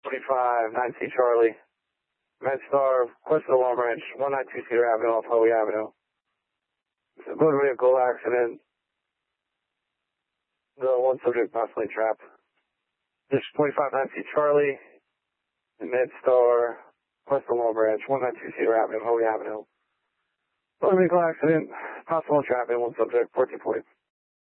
25, 9C Charlie, MedStar, Quest of the Long Branch, 192 Cedar Avenue off Hoey Avenue. It's a motor vehicle accident. The one subject possibly trapped. This 25, 9C Charlie, MedStar, Quest of the Long Branch, 192 Cedar Avenue, Hoey Avenue. Motor vehicle accident, possible trapping, one subject, 1440.